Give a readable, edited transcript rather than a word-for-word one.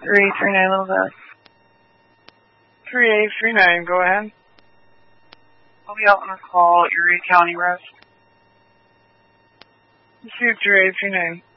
3839, little bit. 3839, go ahead. I'll be out on a call at Erie County Rest. Receive 3839.